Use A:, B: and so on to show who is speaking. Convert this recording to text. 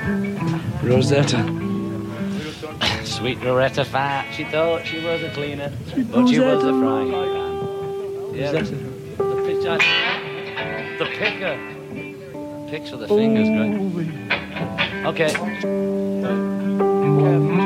A: Rosetta.
B: Sweet Loretta Fat. She thought she was a cleaner, but she was a frying pan. Yeah,
A: Rosetta.
B: the picture. The picker. Picks with the fingers, great. Okay.